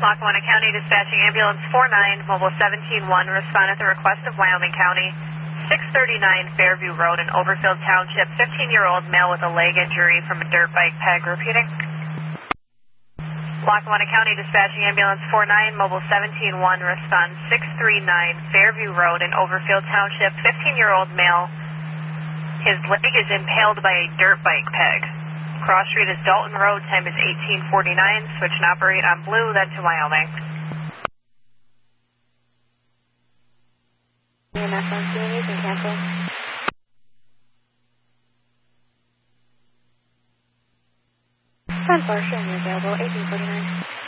Lackawanna County dispatching ambulance 49, mobile 17-1, respond at the request of Wyoming County. 639 Fairview Road in Overfield Township, 15-year-old male with a leg injury from a dirt bike peg. Repeating. Lackawanna County dispatching ambulance 49, mobile 17-1, respond 639 Fairview Road in Overfield Township, 15-year-old male. His leg is impaled by a dirt bike peg. Cross street is Dalton Road, time is 1849, switch and operate on Blue, then to Wyoming. EMS on scene, you can cancel. 10-4, showing you available, 1849.